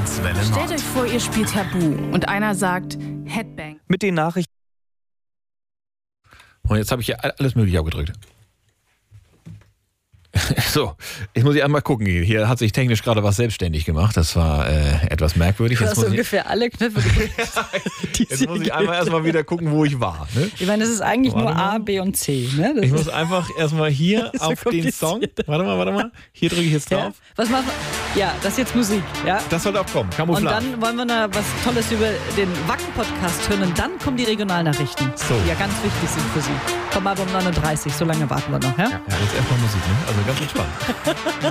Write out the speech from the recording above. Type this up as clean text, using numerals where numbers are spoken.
Kurzwelle Nord. Stellt euch vor, ihr spielt Tabu und einer sagt Headbang. Mit den Nachrichten. Und jetzt habe ich hier alles Mögliche abgedrückt. So, jetzt muss ich einmal gucken. Hier hat sich technisch gerade was selbstständig gemacht. Das war etwas merkwürdig. Du hast muss ungefähr alle Knöpfe gedrückt. jetzt muss ich einmal erstmal wieder gucken, wo ich war. Ne? Ich meine, das ist eigentlich nur A, B und C. Ne? Das Ich ist muss einfach erstmal hier so auf den Song. Warte mal. Hier drücke ich jetzt ja. drauf. Was machen wir? Ja, das ist jetzt Musik. Ja? Das soll auch kommen. Und Camouflage. dann wollen wir noch was Tolles über den Wacken-Podcast hören. Und dann kommen die Regionalnachrichten, So. die ja ganz wichtig sind für Sie. Kommen aber um 9.30 Uhr. So lange warten wir noch. Ja? Ja, jetzt erstmal Musik. Ne? Also ganz entspannt.